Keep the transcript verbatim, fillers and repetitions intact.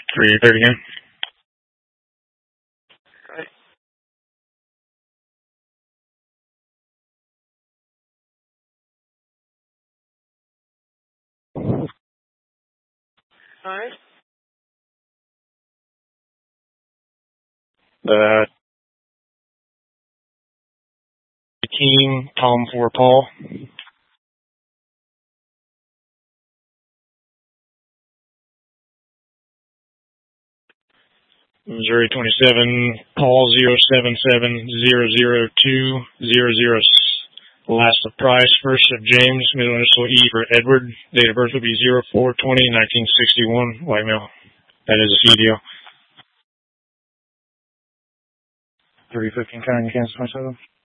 three thirty again. Right. All right. Uh, Team, Tom for Paul. Missouri twenty-seven, Paul zero seven seven zero zero two zero zero. Last of Price, first of James, middle initial E for Edward. Date of birth will be zero four twenty nineteen sixty-one. White male. That is a C D O. three fifteen, County, Kansas, twenty-seven.